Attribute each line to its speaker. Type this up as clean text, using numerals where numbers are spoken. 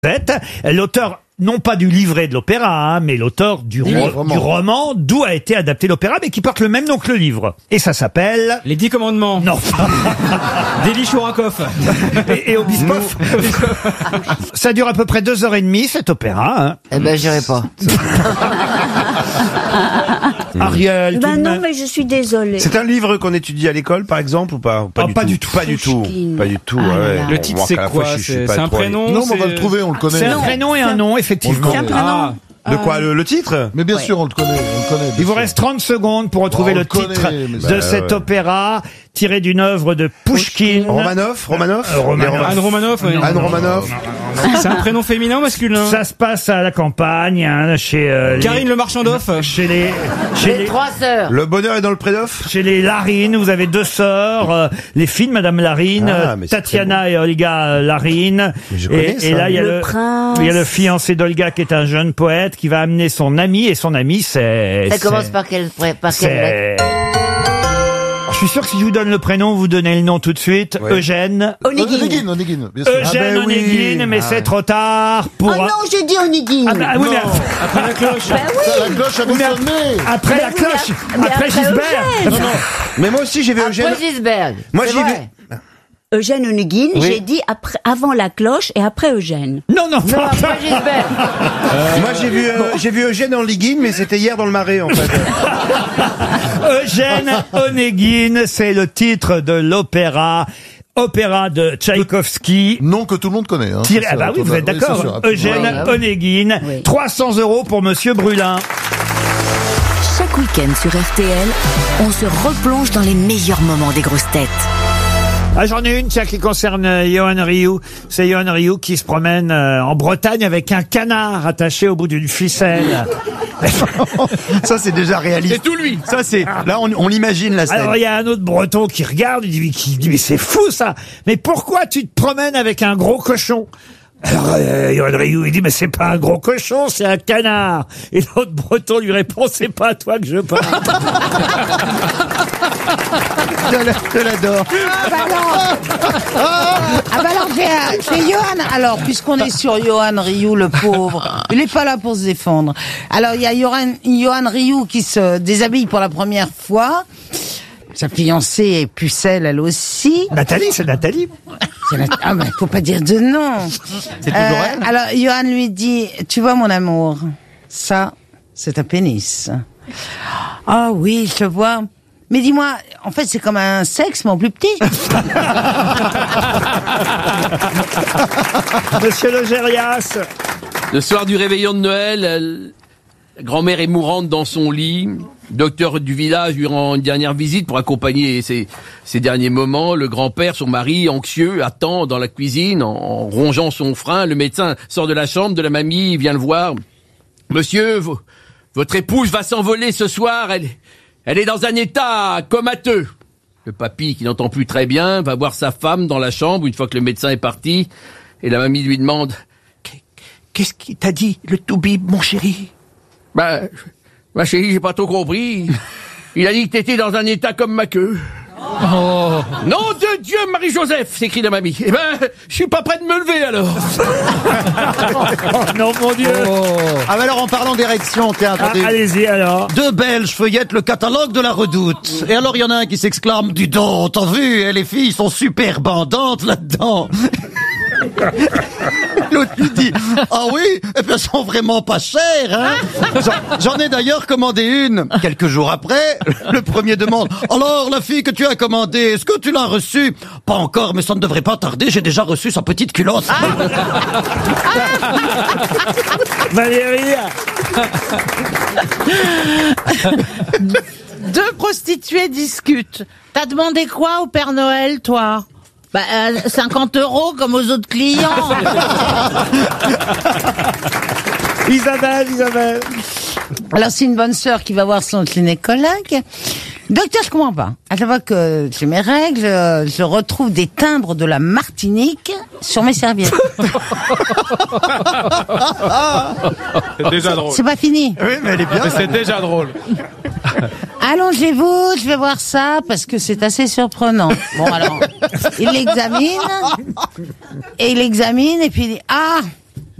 Speaker 1: L'auteur, non pas du livret de l'opéra, mais l'auteur du roman d'où a été adapté l'opéra, mais qui porte le même nom que le livre. Et ça s'appelle...
Speaker 2: Les 10 commandements.
Speaker 1: Non.
Speaker 2: Délit Chourakov.
Speaker 1: Et Obispov. Ça dure à peu près 2h30, cet opéra. Hein.
Speaker 3: Eh ben, j'irai pas.
Speaker 1: Ariel, tout de
Speaker 4: Non,
Speaker 1: même.
Speaker 4: mais je suis désolée.
Speaker 5: C'est un livre qu'on étudie à l'école, par exemple, ou pas?
Speaker 1: Pas du tout.
Speaker 5: Pas du tout.
Speaker 4: Pushkin.
Speaker 5: Pas du tout.
Speaker 4: Ah
Speaker 5: ouais.
Speaker 4: là là.
Speaker 2: Le titre,
Speaker 5: Bon,
Speaker 2: c'est
Speaker 5: à la
Speaker 2: quoi?
Speaker 5: fois, je suis
Speaker 2: C'est
Speaker 5: pas
Speaker 2: un
Speaker 5: trop-
Speaker 2: prénom?
Speaker 6: Non, mais on va
Speaker 2: c'est-
Speaker 6: le trouver, on le connaît.
Speaker 1: C'est un prénom et un nom, effectivement.
Speaker 6: On le connaît.
Speaker 2: Ah,
Speaker 5: De quoi, le titre?
Speaker 6: Mais bien sûr, on le connaît. On le connaît
Speaker 1: Il vous reste 30 secondes pour retrouver
Speaker 6: Oh, on
Speaker 1: le
Speaker 6: le connaît,
Speaker 1: titre
Speaker 6: mais
Speaker 1: de
Speaker 6: ça-
Speaker 1: cet opéra tiré d'une œuvre de Pushkin.
Speaker 5: Romanov?
Speaker 1: Romanov.
Speaker 2: Anne Romanoff. oui.
Speaker 5: Anne Romanoff.
Speaker 2: C'est un prénom féminin ou masculin?
Speaker 1: Ça se passe à la campagne, hein, chez
Speaker 2: Karine Le Marchand d'Off.
Speaker 1: chez
Speaker 3: Les trois sœurs.
Speaker 5: Le bonheur est dans le Prédoff?
Speaker 1: chez les Larine. Vous avez deux sœurs, les filles de Madame Larine,
Speaker 5: Ah, mais c'est
Speaker 1: Tatiana et Olga Larine.
Speaker 5: Mais je connais ça.
Speaker 1: Et là, il y a
Speaker 4: Le prince.
Speaker 1: il y a le fiancé d'Olga qui est un jeune poète qui va amener son ami, et son ami, c'est...
Speaker 3: Ça commence par quelle lettre?
Speaker 1: Je suis sûr que si je vous donne le prénom, vous donnez le nom tout de suite.
Speaker 5: Ouais.
Speaker 1: Eugène.
Speaker 4: Onegin.
Speaker 6: Onegin, bien sûr.
Speaker 1: Eugène
Speaker 5: ben oui.
Speaker 1: Onegin, mais c'est trop tard pour...
Speaker 4: Oh non, j'ai dit Onegin.
Speaker 1: Ah, bah, oui, mais
Speaker 2: Après la cloche.
Speaker 4: Ben oui.
Speaker 6: La cloche avait
Speaker 1: Mais
Speaker 6: sonné.
Speaker 1: après
Speaker 4: Mais
Speaker 1: la
Speaker 4: oui,
Speaker 1: cloche,
Speaker 4: mais
Speaker 1: après Gisbert.
Speaker 4: Eugène.
Speaker 5: Mais moi aussi, j'ai vu Eugène.
Speaker 3: Après Gisbert.
Speaker 5: Moi,
Speaker 3: C'est
Speaker 5: j'ai vu.
Speaker 3: vrai.
Speaker 4: Eugène Onegin,
Speaker 5: Oui.
Speaker 4: j'ai dit avant la cloche et après Eugène.
Speaker 1: Non, non,
Speaker 3: Non, après Gisbert.
Speaker 5: Moi, j'ai vu Eugène en Ligue 1, mais c'était hier dans le Marais, en fait.
Speaker 1: Eugène Onegin, c'est le titre de l'opéra. Opéra de Tchaïkovski.
Speaker 6: Nom que tout le monde connaît. Hein,
Speaker 1: Tiré,
Speaker 6: c'est
Speaker 1: ah bah
Speaker 6: ça,
Speaker 1: oui, vous êtes
Speaker 6: c'est sûr,
Speaker 1: d'accord.
Speaker 6: absolument.
Speaker 1: Eugène
Speaker 3: Oui.
Speaker 1: Onegin.
Speaker 4: Oui.
Speaker 1: 300 € pour Monsieur Brulin.
Speaker 7: Chaque week-end sur RTL, on se replonge dans les meilleurs moments des grosses têtes.
Speaker 1: Ah, j'en ai une, tiens, qui concerne Johan Rioux. C'est Johan Rioux qui se promène en Bretagne avec un canard attaché au bout d'une ficelle.
Speaker 5: Ça, c'est déjà réaliste.
Speaker 2: C'est tout lui.
Speaker 5: Ça, c'est, là, on l'imagine, la scène.
Speaker 1: Alors, il y a un autre Breton qui regarde, il dit, mais c'est fou, ça! Mais pourquoi tu te promènes avec un gros cochon? Alors, Johan Rioux, il dit, mais c'est pas un gros cochon, c'est un canard. Et l'autre Breton lui répond, c'est pas à toi que je parle.
Speaker 5: Je l'adore.
Speaker 8: Ah bah alors c'est Johan. Alors puisqu'on est sur Johan Rioux, le pauvre, il est pas là pour se défendre. Alors il y a Johan Rioux qui se déshabille pour la première fois. Sa fiancée est pucelle elle aussi.
Speaker 1: Nathalie, c'est Nathalie.
Speaker 8: Ah mais faut pas dire de nom.
Speaker 5: C'est toujours elle?
Speaker 8: Alors Johan lui dit, tu vois mon amour, ça c'est un pénis. Ah oui, je vois. Mais dis-moi, en fait, c'est comme un sexe, mais en plus petit.
Speaker 1: Monsieur Logérias.
Speaker 9: Le soir du réveillon de Noël, la grand-mère est mourante dans son lit. Docteur du village lui rend une dernière visite pour accompagner ses derniers moments. Le grand-père, son mari, anxieux, attend dans la cuisine en rongeant son frein. Le médecin sort de la chambre de la mamie, vient le voir. Monsieur, votre épouse va s'envoler ce soir. Elle est dans un état comateux. Le papy, qui n'entend plus très bien, va voir sa femme dans la chambre une fois que le médecin est parti. Et la mamie lui demande « Qu'est-ce qu'il t'a dit, le toubib, mon chéri ?» Ma chérie, j'ai pas trop compris. Il a dit que t'étais dans un état comme ma queue. Oh. Nom de Dieu, Marie-Joseph, s'écrie la mamie. Eh ben, je suis pas prêt de me lever, alors.
Speaker 1: Oh non, mon Dieu.
Speaker 5: Ah, mais alors, en parlant d'érection, tiens,
Speaker 1: Ah,
Speaker 5: attendez.
Speaker 1: allez-y, alors.
Speaker 5: Deux Belges feuillettent le catalogue de la Redoute. Et alors, il y en a un qui s'exclame, dis donc, t'as vu, les filles sont super bandantes là-dedans. L'autre lui dit, ah oui, et puis elles sont vraiment pas chères, hein. J'en ai d'ailleurs commandé une. Quelques jours après, le premier demande, alors la fille que tu as commandée, est-ce que tu l'as reçue? Pas encore, mais ça ne devrait pas tarder, j'ai déjà reçu sa petite culotte.
Speaker 1: Valérie.
Speaker 8: Deux prostituées discutent. T'as demandé quoi au Père Noël, toi? 50 € comme aux autres clients.
Speaker 1: Isabelle.
Speaker 8: Alors c'est une bonne sœur qui va voir son gynécologue. Docteur, je comprends pas. À chaque fois que j'ai mes règles, je retrouve des timbres de la Martinique sur mes serviettes.
Speaker 2: C'est déjà drôle.
Speaker 8: C'est pas fini.
Speaker 5: Oui, mais elle est bien.
Speaker 2: C'est déjà drôle.
Speaker 8: Allongez-vous, je vais voir ça parce que c'est assez surprenant. Bon alors, il l'examine et puis il dit, ah,